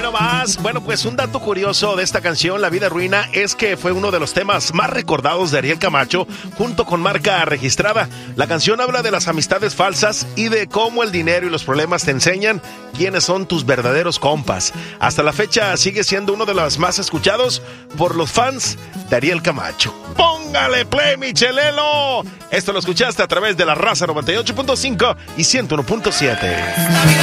nomás. Bueno, pues un dato curioso de esta canción, La Vida Ruina, es que fue uno de los temas más recordados de Ariel Camacho, junto con Marca Registrada. La canción habla de las amistades falsas y de cómo el dinero y los problemas te enseñan quiénes son tus verdaderos compas. Hasta la fecha sigue siendo uno de los más escuchados por los fans de Ariel Camacho. ¡Póngale play, mi chelelo! Esto lo escuchaste a través de la Raza 98.5 y 101.7.